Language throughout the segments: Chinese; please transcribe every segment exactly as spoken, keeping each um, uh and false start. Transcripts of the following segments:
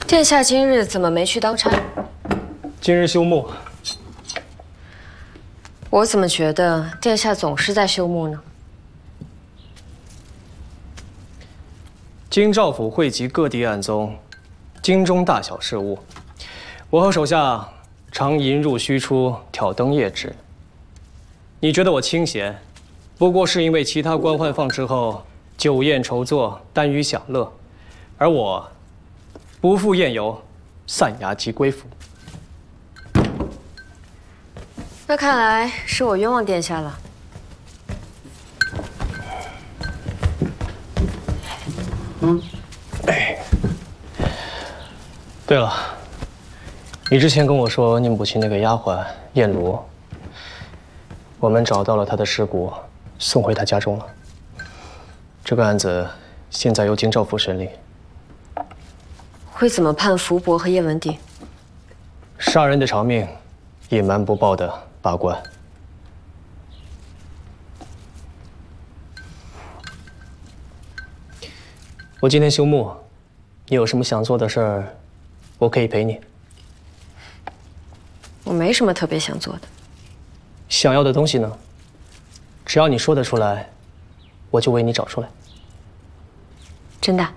殿下今日怎么没去当差？ 今日休沐。 我怎么觉得殿下总是在休沐呢？ 京兆府汇集各地暗宗，京中大小事务，我和手下常引入虚出，挑灯夜指。你觉得我清闲，不过是因为其他官宦放之后酒宴筹作，耽于享乐，而我不负宴游，散牙即归府。 那看来是我冤枉殿下了。 嗯，哎，对了，你之前跟我说你母亲那个丫鬟燕罗，我们找到了她的尸骨，送回她家中了。这个案子现在由京兆府审理。 会怎么判福伯和叶文鼎？ 杀人的偿命，隐瞒不报的罢官。我今天休沐，你有什么想做的事儿，我可以陪你。 我没什么特别想做的。 想要的东西呢？只要你说得出来，我就为你找出来。 真的？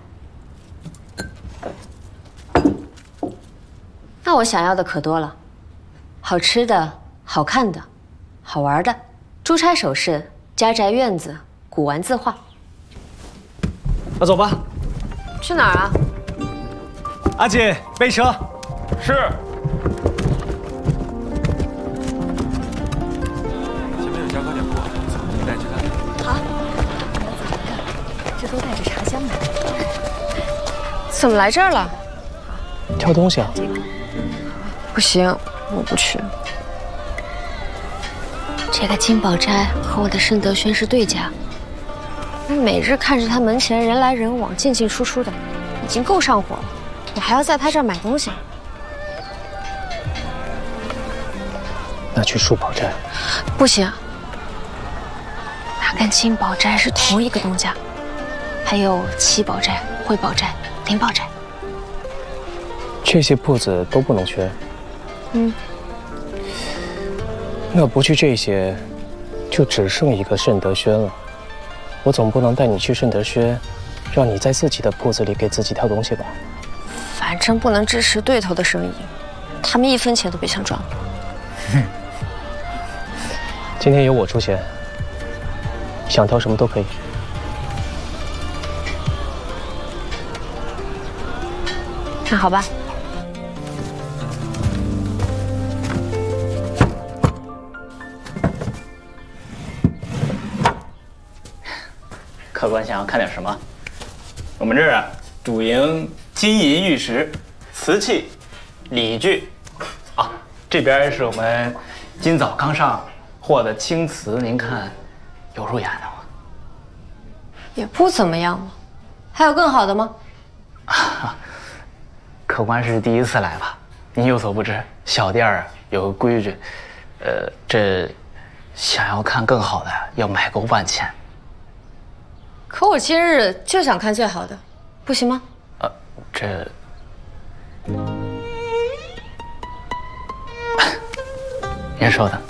那我想要的可多了，好吃的、好看的、好玩的，珠钗首饰、家宅院子、古玩字画。 那走吧。 去哪儿啊？ 阿锦，备车。 是。前面有家糕点铺，你带去看。 好。这都带着茶香的。怎么来这儿了？ 挑东西啊。 不行，我不去。这个金宝斋和我的盛德轩是对家。每日看着他门前人来人往、进进出出的，已经够上火了。我还要在他这儿买东西。 那去树宝斋。 不行，那跟金宝斋是同一个东家。还有七宝斋、汇宝斋、灵宝斋， 这些铺子都不能缺。 嗯。 那不去这些，就只剩一个盛德轩了。我总不能带你去盛德轩，让你在自己的铺子里给自己挑东西吧？ 反正不能支持对头的生意，他们一分钱都别想赚了。 哼。今天由我出钱，想挑什么都可以。 那好吧。 客官想要看点什么？我们这儿啊，主营金银玉石、瓷器、礼具。啊，这边是我们今早刚上货的青瓷，您看有入眼的吗？ 也不怎么样嘛。还有更好的吗？ 啊，客官是第一次来吧？您有所不知，小店儿有个规矩，呃，这想要看更好的，要买够万钱。 可我今日就想看最好的，不行吗？ 呃，这，您说的。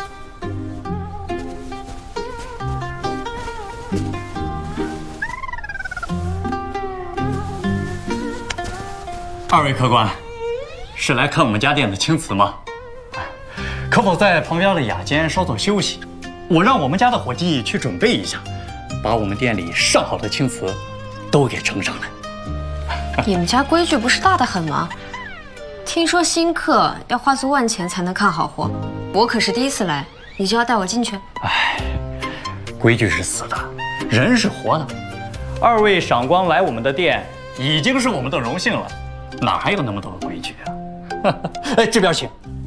二位客官，是来看我们家店的青瓷吗？可否在旁边的雅间稍作休息？我让我们家的伙计去准备一下。把我们店里上好的青瓷都给呈上来。 你们家规矩不是大得很吗？听说新客要花足万钱才能看好货，我可是第一次来，你就要带我进去？ 哎，规矩是死的，人是活的。二位赏光来我们的店，已经是我们的荣幸了，哪还有那么多的规矩啊？哎，这边请。